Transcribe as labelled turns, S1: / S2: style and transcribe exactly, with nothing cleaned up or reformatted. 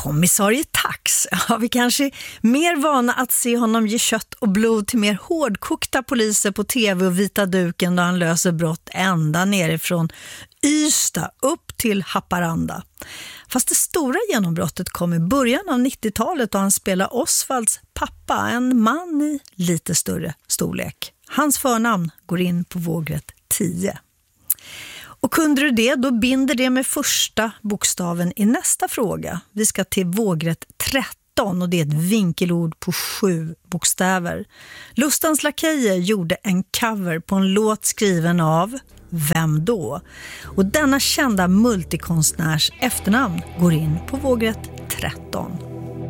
S1: Kommissarie Tax. Ja, vi kanske är mer vana att se honom ge kött och blod till mer hårdkokta poliser på tv och vita duken då han löser brott ända nerifrån Ystad upp till Haparanda. Fast det stora genombrottet kom i början av nittiotalet då han spelade Osvalds pappa, en man i lite större storlek. Hans förnamn går in på vågrätt tio. Och kunde du det, då binder det med första bokstaven i nästa fråga. Vi ska till vågrätt tretton och det är ett vinkelord på sju bokstäver. Lustans Lakejer gjorde en cover på en låt skriven av vem då? Och denna kända multikonstnärs efternamn går in på vågrätt tretton.